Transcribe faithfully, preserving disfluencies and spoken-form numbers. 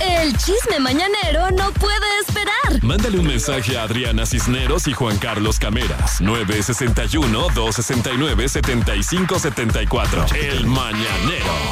El chisme mañanero no puede esperar. Mándale un mensaje a Adriana Cisneros y Juan Carlos Cameras. nueve seis uno, dos seis nueve, siete cinco siete cuatro. El Mañanero.